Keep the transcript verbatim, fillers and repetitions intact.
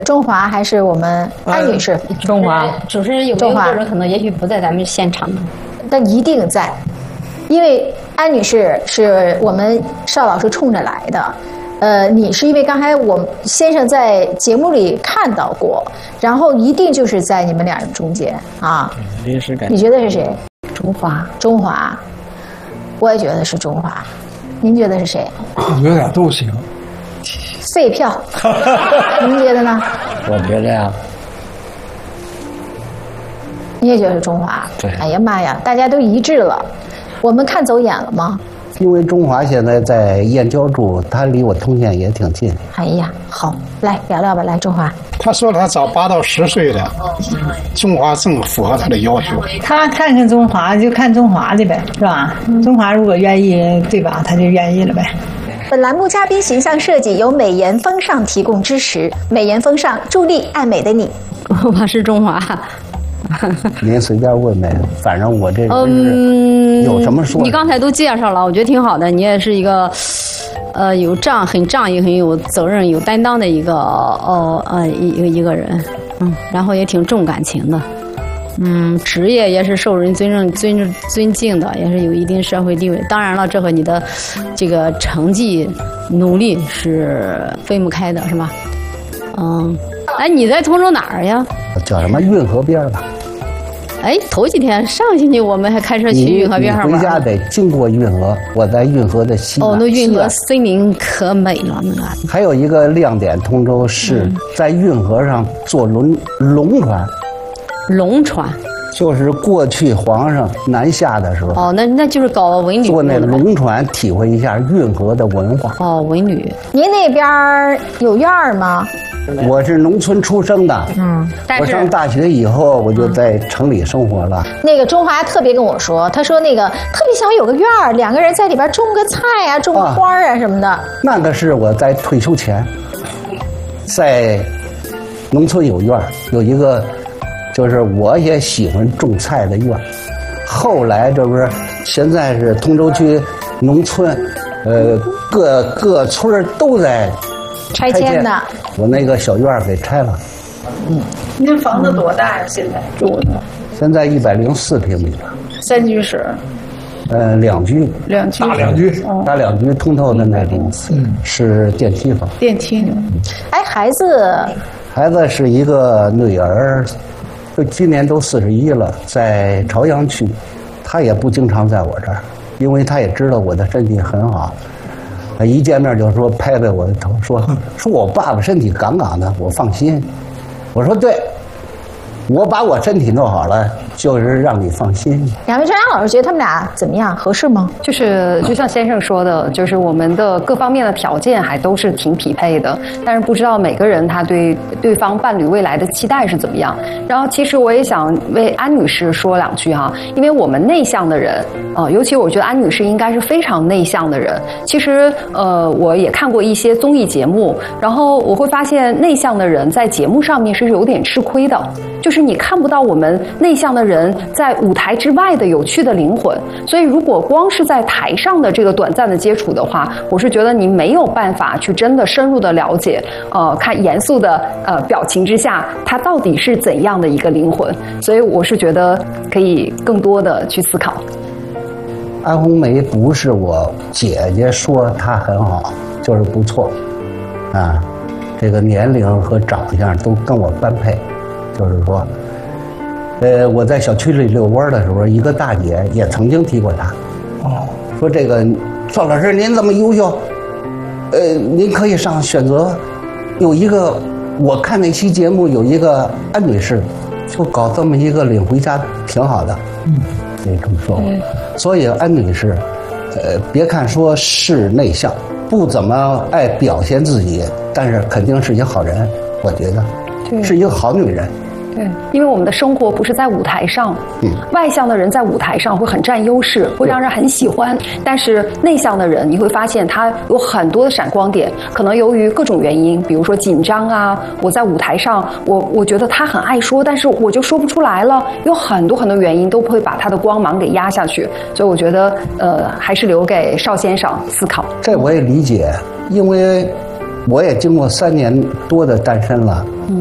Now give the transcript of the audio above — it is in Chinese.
中华还是我们安女士？ 呃、中华。 主持人有没有或者可能也许不在咱们现场呢？ 但一定在，因为安女士是我们邵老师冲着来的。呃，你是因为刚才我先生在节目里看到过，然后一定就是在你们俩人中间啊。 临时改。 你觉得是谁？ 中华。 中华，我也觉得是中华。您觉得是谁？ 我觉得俩都行。 废票。您觉得呢？ 我觉得呀。 你也觉得是中华？ 对。 哎呀妈呀，大家都一致了。我们看走眼了吗？ 因为中华现在在燕郊住，他离我通县也挺近。 哎呀，好，来聊聊吧，来中华。 他说他找八到十岁的，中华正符合他的要求。 他看看中华就看中华的呗，是吧？嗯、中华如果愿意，对吧？他就愿意了呗。 本栏目嘉宾形象设计由美颜风尚提供支持，美颜风尚助力爱美的你。 我是中华。 您随便问呗，反正我这人嗯， 有什么说、嗯？ 你刚才都介绍了，我觉得挺好的。你也是一个，呃，有仗、很仗义、很有责任、有担当的一个，哦，呃，一个一个人，嗯，然后也挺重感情的，嗯，职业也是受人尊重、尊尊敬的，也是有一定社会地位。当然了，这和你的这个成绩、努力是分不开的，是吧？嗯，哎，你在通州哪儿呀？ 叫什么运河边吧。 哎，头几天上星期我们还开车去运河边上玩。 你回家得经过运河，我在运河的西南。 哦，那运河森林可美了，那个。 还有一个亮点，通州是在运河上坐轮龙船。 龙船。 就是过去皇上南下的时候。 哦，那那就是搞文旅。 坐那龙船，体会一下运河的文化。 哦，文旅。 您那边有院吗？ 我是农村出生的，嗯，我上大学以后我就在城里生活了。 嗯、那个中华特别跟我说，他说那个特别想有个院儿，两个人在里边种个菜啊，种个花啊什么的。 那个是我在退休前，在农村有院儿，有一个就是我也喜欢种菜的院儿。后来这不是现在是通州区农村，呃，各各村都在。 拆迁的， 我那个小院儿给拆了。 嗯，您房子多大呀？现在住的？ 现在一百零四平米了。 三居室？ 呃，两居。 两居。 大两居。 大两居通透的那种，嗯，是电梯房。 电梯呢？ 哎，孩子。 孩子是一个女儿，就今年都四十一了，在朝阳区，她也不经常在我这儿，因为她也知道我的身体很好。一见面就说拍拍我的头，说说我爸爸身体杠杠的，我放心。我说对，我把我身体弄好了，就是让你放心。 两位专家老师觉得他们俩怎么样？合适吗？ 就是就像先生说的，就是我们的各方面的条件还都是挺匹配的，但是不知道每个人他对对方伴侣未来的期待是怎么样。然后其实我也想为安女士说两句哈，因为我们内向的人，呃，尤其我觉得安女士应该是非常内向的人。其实呃，我也看过一些综艺节目，然后我会发现内向的人在节目上面是有点吃亏的，就是你看不到我们内向的人在舞台之外的有趣的灵魂。所以如果光是在台上的这个短暂的接触的话，我是觉得你没有办法去真的深入的了解，呃，看严肃的呃表情之下，他到底是怎样的一个灵魂。所以我是觉得可以更多的去思考。 安红梅不是我姐姐说她很好，就是不错，啊，这个年龄和长相都跟我般配，就是说。呃，我在小区里遛弯的时候，一个大姐也曾经提过她，哦，说这个赵老师您这么优秀，呃，您可以上选择，有一个我看那期节目有一个安女士，就搞这么一个领回家挺好的，嗯，可以这么说。嗯、所以安女士，呃，别看说是内向，不怎么爱表现自己，但是肯定是一个好人，我觉得是一个好女人。 对，因为我们的生活不是在舞台上，嗯，外向的人在舞台上会很占优势，会让人很喜欢。但是内向的人，你会发现他有很多的闪光点，可能由于各种原因，比如说紧张啊，我在舞台上，我我觉得他很爱说，但是我就说不出来了，有很多很多原因都会把他的光芒给压下去。所以我觉得，呃，还是留给邵先生思考。 这我也理解，因为我也经过三年多的单身了，